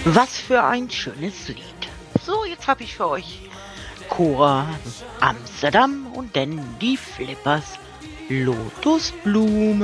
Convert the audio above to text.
Was für ein schönes Lied. So, jetzt habe ich für euch Cora Amsterdam und dann die Flippers Lotusblume.